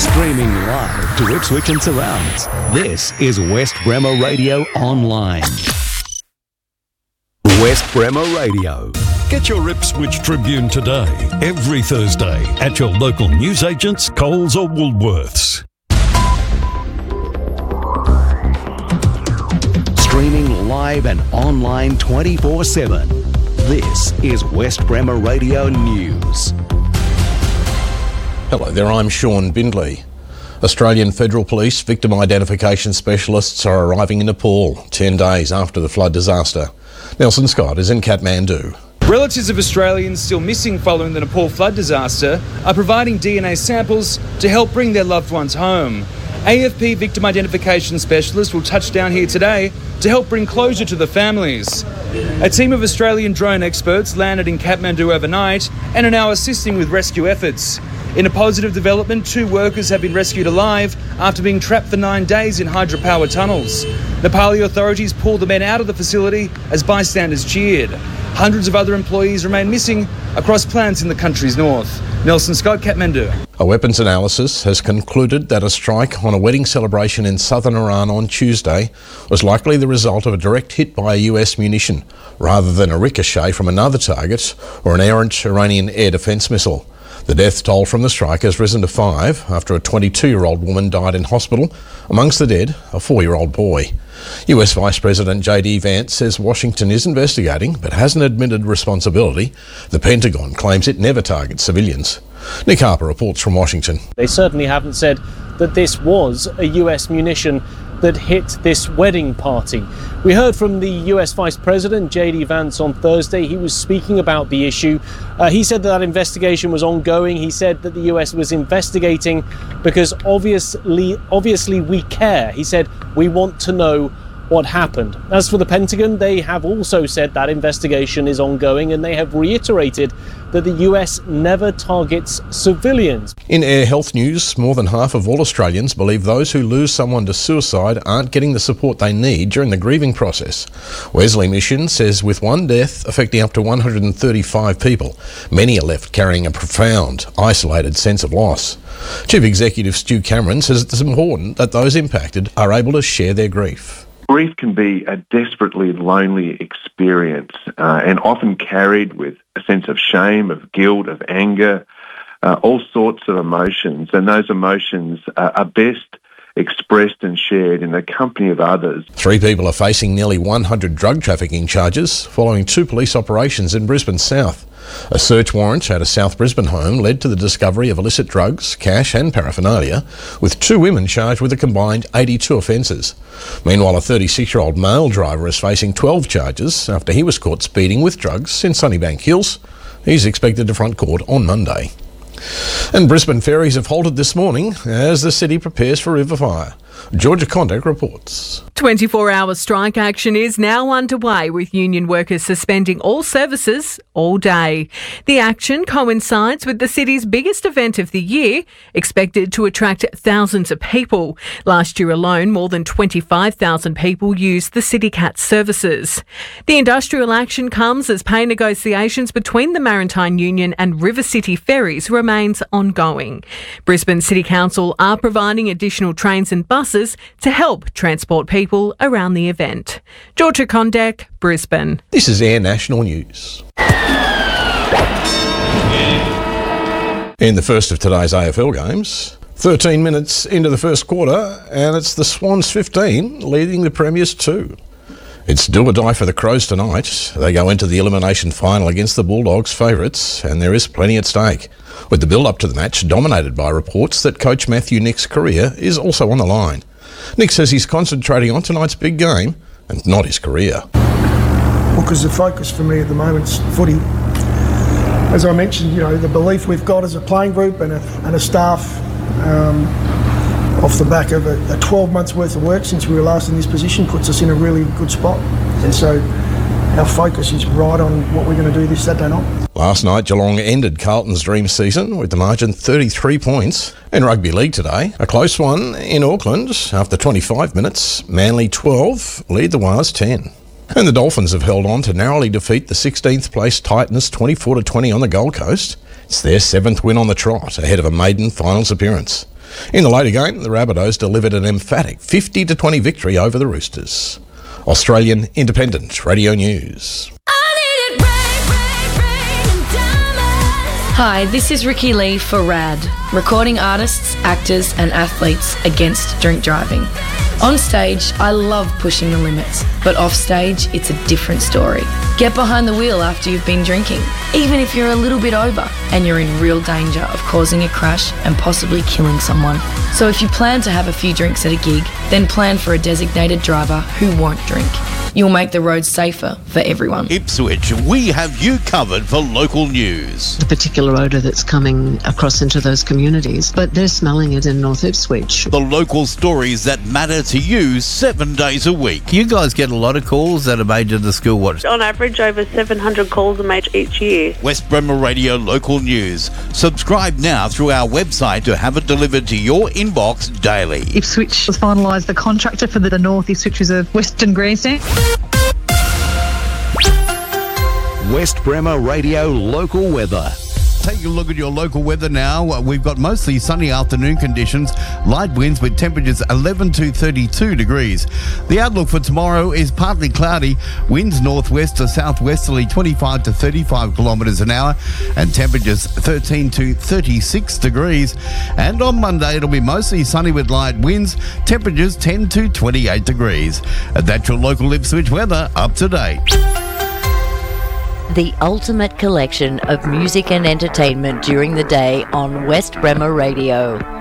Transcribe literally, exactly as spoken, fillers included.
Streaming live to Ipswich and surrounds. This is West Bremer Radio Online. West Bremer Radio. Get your Ipswich Tribune today, every Thursday, at your local newsagents, Coles or Woolworths. Streaming live and online twenty-four seven. This is West Bremer Radio News. Hello there, I'm Sean Bindley. Australian Federal Police victim identification specialists are arriving in Nepal ten days after the flood disaster. Nelson Scott is in Kathmandu. Relatives of Australians still missing following the Nepal flood disaster are providing D N A samples to help bring their loved ones home. A F P victim identification specialists will touch down here today to help bring closure to the families. A team of Australian drone experts landed in Kathmandu overnight and are now assisting with rescue efforts. In a positive development, two workers have been rescued alive after being trapped for nine days in hydropower tunnels. Nepali authorities pulled the men out of the facility as bystanders cheered. Hundreds of other employees remain missing across plants in the country's north. Nelson Scott, Kathmandu. A weapons analysis has concluded that a strike on a wedding celebration in southern Iran on Tuesday was likely the result of a direct hit by a U S munition, rather than a ricochet from another target or an errant Iranian air defence missile. The death toll from the strike has risen to five after a twenty-two-year-old woman died in hospital. Amongst the dead, a four-year-old boy. U S Vice President J D Vance says Washington is investigating but hasn't admitted responsibility. The Pentagon claims it never targets civilians. Nick Harper reports from Washington. They certainly haven't said that this was a U S munition that hit this wedding party. We heard from the U S Vice President J D Vance on Thursday. He was speaking about the issue. Uh, he said that, that investigation was ongoing. He said that the U S was investigating because obviously, obviously we care. He said, we want to know what happened. As for the Pentagon, they have also said that investigation is ongoing, and they have reiterated that the U S never targets civilians. In air health news, more than half of all Australians believe those who lose someone to suicide aren't getting the support they need during the grieving process. Wesley Mission says with one death affecting up to one hundred thirty-five people, many are left carrying a profound, isolated sense of loss. Chief Executive Stu Cameron says it's important that those impacted are able to share their grief. Grief can be a desperately lonely experience uh, and often carried with a sense of shame, of guilt, of anger, uh, all sorts of emotions. And those emotions uh, are best expressed and shared in the company of others. Three people are facing nearly one hundred drug trafficking charges following two police operations in Brisbane South. A search warrant at a South Brisbane home led to the discovery of illicit drugs, cash and paraphernalia, with two women charged with a combined eighty-two offences. Meanwhile, a thirty-six-year-old male driver is facing twelve charges after he was caught speeding with drugs in Sunnybank Hills. He's expected to front court on Monday. And Brisbane ferries have halted this morning as the city prepares for river fire. Georgia Condac reports. twenty-four hour strike action is now underway, with union workers suspending all services all day. The action coincides with the city's biggest event of the year, expected to attract thousands of people. Last year alone, more than twenty-five thousand people used the CityCat services. The industrial action comes as pay negotiations between the Maritime Union and River City Ferries remains ongoing. Brisbane City Council are providing additional trains and buses to help transport people around the event. Georgia Condac, Brisbane. This is Air National News. In the first of today's A F L games, thirteen minutes into the first quarter, and it's the Swans fifteen leading the Premiers two. It's do or die for the Crows tonight. They go into the elimination final against the Bulldogs favourites, and there is plenty at stake, with the build-up to the match dominated by reports that coach Matthew Nick's career is also on the line. Nick says he's concentrating on tonight's big game and not his career. Well, because the focus for me at the moment is footy. As I mentioned, you know, the belief we've got as a playing group and a, and a staff, um, off the back of a, a twelve months worth of work since we were last in this position, puts us in a really good spot. And so our focus is right on what we're going to do this Saturday night. Last night, Geelong ended Carlton's dream season with the margin thirty-three points. In Rugby League today, a close one in Auckland. After twenty-five minutes, Manly twelve lead the Wars ten. And the Dolphins have held on to narrowly defeat the sixteenth place Titans twenty-four to twenty on the Gold Coast. It's their seventh win on the trot, ahead of a maiden finals appearance. In the later game, the Rabbitohs delivered an emphatic fifty to twenty victory over the Roosters. Australian Independent Radio News. Hi, this is Ricky Lee for RAD, recording artists, actors and athletes against drink driving. On stage, I love pushing the limits, but off stage, it's a different story. Get behind the wheel after you've been drinking, even if you're a little bit over and you're in real danger of causing a crash and possibly killing someone. So if you plan to have a few drinks at a gig, then plan for a designated driver who won't drink. You'll make the roads safer for everyone. Ipswich, we have you covered for local news. The particular odour that's coming across into those communities, but they're smelling it in North Ipswich. The local stories that matter to you seven days a week. You guys get a lot of calls that are made to the school watch. On average, over seven hundred calls are made each year. West Bremer Radio Local News. Subscribe now through our website to have it delivered to your inbox daily. Ipswich has finalised the contractor for the North Ipswich Reserve Western Grandstand. West Bremer Radio Local Weather. Take a look at your local weather now. We've got mostly sunny afternoon conditions, light winds with temperatures eleven to thirty-two degrees. The outlook for tomorrow is partly cloudy, winds northwest to southwesterly twenty-five to thirty-five kilometres an hour, and temperatures thirteen to thirty-six degrees. And on Monday, it'll be mostly sunny with light winds, temperatures ten to twenty-eight degrees. And that's your local Ipswich weather up to date. The ultimate collection of music and entertainment during the day on West Bremer Radio.